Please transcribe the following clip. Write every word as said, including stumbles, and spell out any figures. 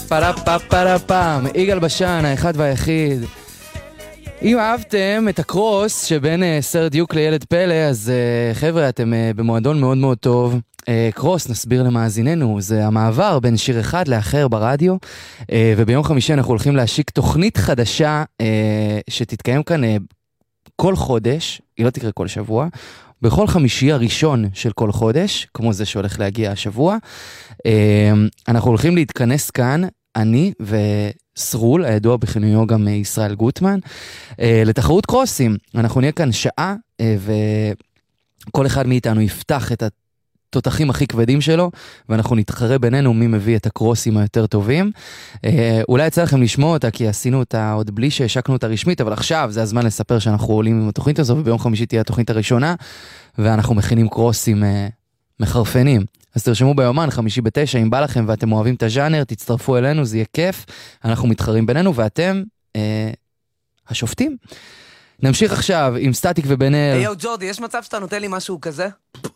פרה פרה פרה פם, יגאל בשן, האחד והיחיד. אם אהבתם את הקרוס שבין סרט דיוק לילד פלא, אז חבר'ה, אתם במועדון מאוד מאוד טוב. קרוס, נסביר למאזיננו, זה המעבר בין שיר אחד לאחר ברדיו, וביום חמישי אנחנו הולכים להשיק תוכנית חדשה שתתקיים כאן כל חודש, היא לא תקרה כל שבוע, בכל חמישי הראשון של כל חודש, כמו זה שהולך להגיע השבוע. אנחנו הולכים להתכנס כאן, אני וסרול, הידוע בכינויו גם ישראל גוטמן, לתחרות קרוסים. אנחנו נהיה כאן שעה, וכל אחד מאיתנו יפתח את התותחים הכי כבדים שלו, ואנחנו נתחרה בינינו מי מביא את הקרוסים היותר טובים. אולי יצא לכם לשמוע אותה, כי עשינו אותה עוד בלי שהשקנו אותה רשמית, אבל עכשיו זה הזמן לספר שאנחנו עולים עם התוכנית הזו, וביום חמישי תהיה התוכנית הראשונה, ואנחנו מכינים קרוסים מחרפנים. אז תרשמו ביומן, חמישי בתשע, אם בא לכם ואתם אוהבים את הז'אנר, תצטרפו אלינו, זה יהיה כיף. אנחנו מתחרים בינינו, ואתם אה, השופטים. נמשיך עכשיו עם סטטיק ובן אל. היי, יו ג'ורדי, יש מצב שאתה נותן לי משהו כזה?